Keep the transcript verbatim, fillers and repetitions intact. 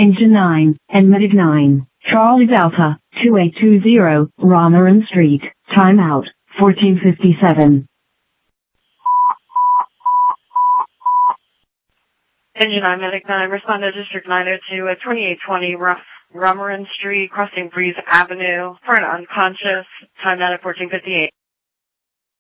Engine nine, and Medic nine, Charlie Delta, two eight two zero, Ramaran Street, timeout, fourteen fifty-seven. Engine nine, Medic nine, respond to District nine oh two at twenty-eight twenty Ramaran Street, crossing Breeze Avenue for an unconscious, timeout at fourteen fifty-eight.